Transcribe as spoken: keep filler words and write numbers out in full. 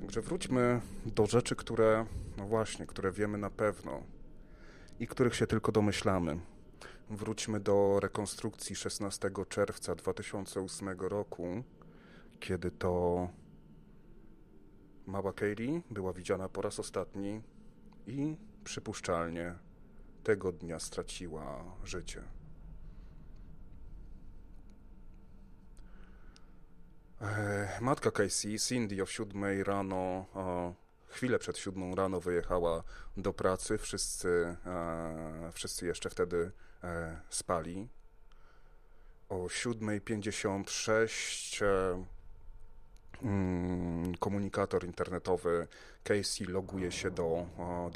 Także wróćmy do rzeczy, które, no właśnie, które wiemy na pewno i których się tylko domyślamy. Wróćmy do rekonstrukcji szesnastego czerwca dwa tysiące ósmego roku, kiedy to mała Kaylee była widziana po raz ostatni i przypuszczalnie tego dnia straciła życie. Matka Casey, Cindy, o siódmej rano, o, chwilę przed siódmą rano wyjechała do pracy. Wszyscy, e, wszyscy jeszcze wtedy e, spali. O siódma pięćdziesiąt sześć e, mm, komunikator internetowy Casey loguje się do, do